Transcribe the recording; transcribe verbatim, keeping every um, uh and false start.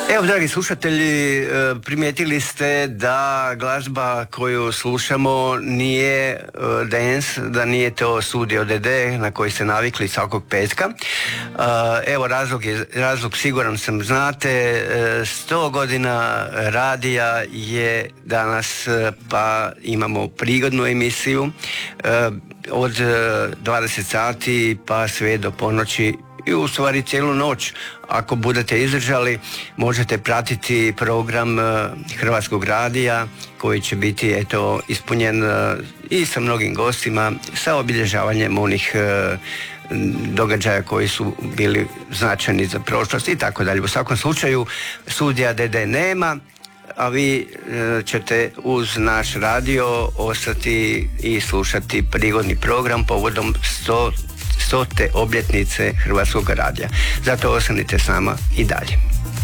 Evo, dragi slušatelji, primijetili ste da glazba koju slušamo nije dance, da nije to Studio D D na koji ste navikli svakog petka. Evo, razlog, je, razlog siguran sam znate, sto godina radija je danas, pa imamo prigodnu emisiju od dvadeset sati pa sve do ponoći i u stvari cijelu noć. Ako budete izdržali, možete pratiti program Hrvatskog radija koji će biti eto ispunjen i sa mnogim gostima, sa obilježavanjem onih događaja koji su bili značajni za prošlost i tako dalje. U svakom slučaju Studija D D nema, a vi ćete uz naš radio ostati i slušati prigodni program povodom sto stote obljetnice Hrvatskog radija. Zato ostanite s nama i dalje.